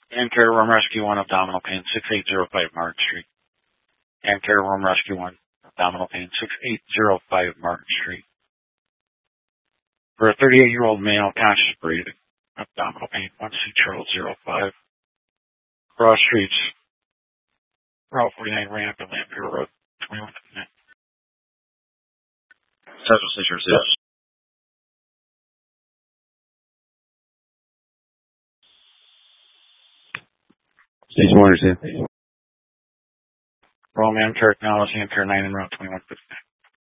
Ancare Room Rescue 1, abdominal pain, 6805 Martin Street. Ancare Room Rescue 1, abdominal pain, 6805 Martin Street. For a 38-year-old male, conscious breathing, abdominal pain, 16005. Cross Streets, Route 49 ramp and Lampier Road, 21. Central Stitchers, yes. Station 1, yeah. Roman Care Technology, Ancare 9 and Route 2159.